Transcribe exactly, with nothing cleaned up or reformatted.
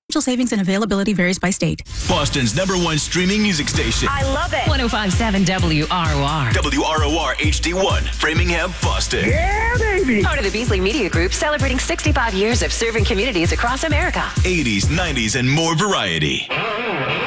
Financial savings and availability varies by state. Boston's number one streaming music station. I love it. one oh five point seven W R O R. W R O R H D one, Framingham, Boston. Yeah, baby. Part of the Beasley Media Group, celebrating sixty-five years of serving communities across America. eighties, nineties, and more variety.